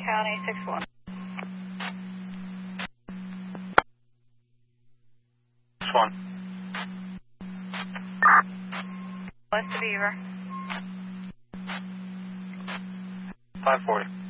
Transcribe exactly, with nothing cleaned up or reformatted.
County six one. six one. West of Beaver. five forty.